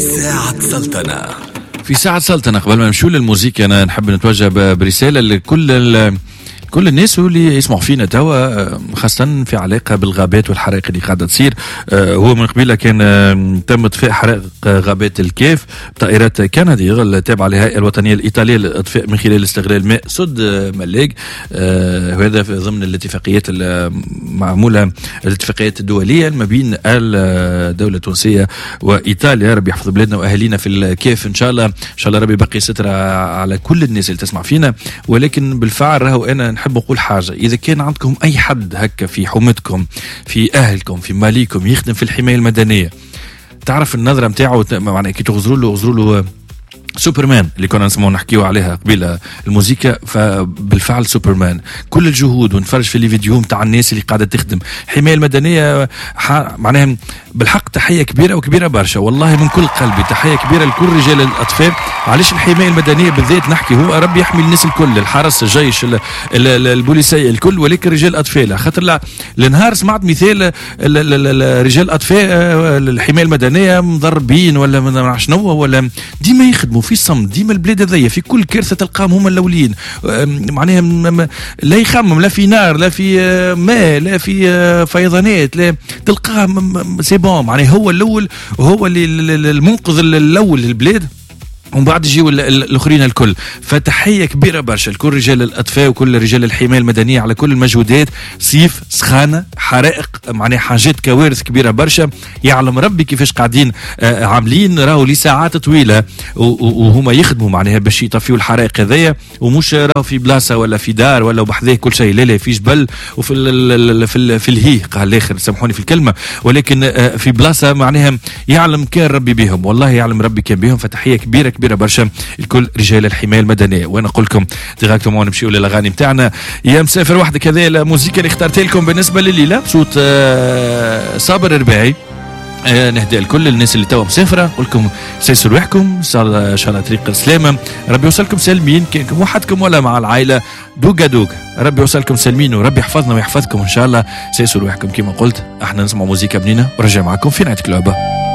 ساعة سلطنة. في ساعة سلطنة قبل ما نمشوا للموسيقى أنا نحب نتوجه برسالة لكل الناس اللي يسمعوا فينا توا، خاصة في علاقة بالغابات والحرائق اللي قاعدة تصير. هو من قبيلة كان تم اطفاء حرائق غابات الكيف بطائرات كندي التابعة للهيئة الوطنية الإيطالية للإطفاء من خلال استغلال ماء سد ملاق. وهذا ضمن الاتفاقيات المعمولة، الاتفاقيات الدولية ما بين الدولة التونسية وإيطاليا. ربي يحفظ بلادنا وأهالينا في الكيف إن شاء الله. إن شاء الله ربي يبقي ستر على كل الناس اللي تسمع فينا. ولكن بالفعل راهو أنا نحب نقول حاجة، إذا كان عندكم أي حد هكا في حومتكم في أهلكم في ماليكم يخدم في الحماية المدنية، تعرف النظرة متاعه معناها كي تغزروا له سوبرمان اللي كنا نسمعوا نحكيوا عليها قبيله الموسيقى، فبالفعل سوبرمان. كل الجهود ونفرج في الفيديو نتاع الناس اللي قاعده تخدم الحمايه المدنيه، معناها بالحق تحيه كبيره وكبيره برشا والله من كل قلبي. تحيه كبيره لكل رجال الاطفاء. علاش الحمايه المدنيه بالذات نحكي؟ هو ربي يحمي الناس الكل، الحرس الجيش البوليسيه الكل، ولكن رجال الاطفاء خاطر النهار سمعت مثال رجال الاطفاء الحمايه المدنيه مضربين ولا ما شنو، ولا ديما يخدموا في الصمت. ديما البلاد هذيا في كل كارثه تلقاهم هما الاولين، معناها لا يخمم لا في نار لا في ماء لا في فيضانات، لا تلقاه سي بون، معناها هو الاول وهو اللي المنقذ الاول للبلاد، ومن بعد يجيو الاخرين الكل. فتحيه كبيره برشا لكل رجال الاطفاء وكل رجال الحمايه المدنيه على كل المجهودات. صيف سخانه حرائق، معناها حاجات كوارث كبيره برشا. يعلم ربي كيفاش قاعدين عاملين راهو لساعات طويله وهما يخدموا معناها باش يطفيوا الحرائق هذيا، ومش راهو في بلاصه ولا في دار ولا بحذاه كل شيء، لا في جبل وفي في الهي قال الاخر سامحوني في الكلمه، ولكن في بلاصه معناها يعلم كان ربي بهم، والله يعلم ربي كان بهم. فتحيه كبيره برشا لكل رجال الحمايه المدنيه. وانا نقول لكم ديراكتومون نمشيو للاغاني نتاعنا. يا مسافر وحدك هذا الموسيقى اللي اخترت لكم بالنسبه لليله بصوت صابر رباعي. نهدي لكل الناس اللي توا مسافره، نقول لكم سيسوا رواحكم ان شاء الله طريق السلامه. ربي يوصلكم سالمين، كانكم وحدكم ولا مع العائله دوقا. ربي يوصلكم سالمين وربي يحفظنا ويحفظكم ان شاء الله. سيسوا رواحكم كما قلت. احنا نسمع موسيقى بنينه ورجع معكم في نهايه اللعبه.